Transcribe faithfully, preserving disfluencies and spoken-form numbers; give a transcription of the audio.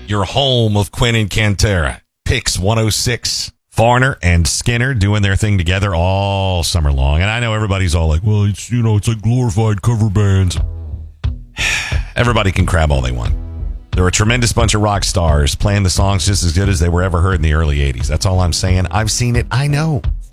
your home of Quinn and Cantera. Pix one oh six. Foreigner and Skinner doing their thing together all summer long. And I know everybody's all like, well, it's, you know, it's like glorified cover bands. Everybody can crab all they want. They're a tremendous bunch of rock stars playing the songs just as good as they were ever heard in the early eighties. That's all I'm saying. I've seen it. I know.